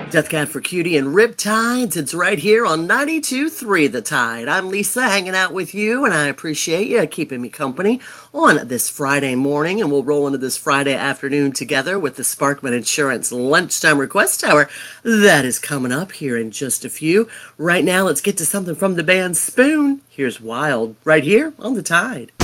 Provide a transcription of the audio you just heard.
Death Cat for Cutie and Riptides. It's right here on 92.3 The Tide. I'm Lisa hanging out with you, and I appreciate you keeping me company on this Friday morning. And we'll roll into this Friday afternoon together with the Sparkman Insurance Lunchtime Request Hour. That is coming up here in just a few. Right now, let's get to something from the band Spoon. Here's Wild, right here on The Tide.